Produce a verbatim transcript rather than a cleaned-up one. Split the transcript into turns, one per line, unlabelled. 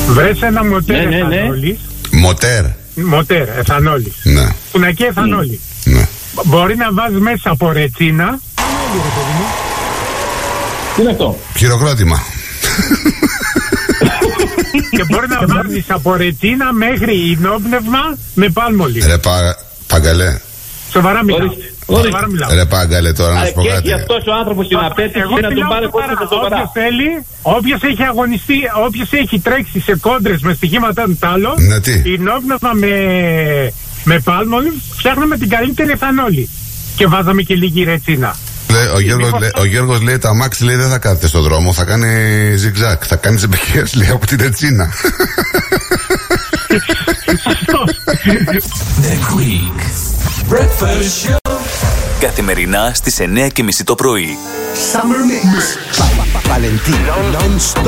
Βρες ένα μοτέρ
ναι, ναι,
εθανόλης.
Μοτέρ.
Μοτέρ εθανόλης.
Ναι.
Φουνακή εθανόλη.
Ναι.
Μπορεί να βάζει μέσα από ρετσίνα.
Τι είναι αυτό?
Χειροκρότημα.
Και μπορεί να βάζεις από ρετσίνα μέχρι ινόπνευμα με πάλμολι.
Ρε πα, Παγκαλέ.
Σοβαρά μιλάω.
Ορίστε, ορίστε.
Σοβαρά μιλάω.
Ρε Παγκαλέ, τώρα να σου πω
Και
κάτι.
έχει αυτός ο άνθρωπος την απέτηση
Εγώ
να τον
μιλάω
πάρει
σοβαρά.
κόντρα σοβαρά.
Όποιος θέλει, όποιος έχει αγωνιστεί, όποιος έχει τρέξει σε κόντρες με στοιχήματα του τάλο,
Ναι, τι?
ινόπνευμα με, με πάλμολι, φτιάχνουμε την καλύτερη εθανόλη. Και βάζαμε και λίγη ρετσίνα.
Λέει, ο, Γιώργος, λέει, ο Γιώργος λέει: το αμάξι λέει, δεν θα κάθεται στον δρόμο, θα κάνει ζιγζάκ. Θα κάνει ζεμπεκιές, λέει, από την ρετσίνα.
The Greek Breakfast Show. Καθημερινά στις εννιά και μισή το πρωί.
Summer Mix. Valentin. Non-stop.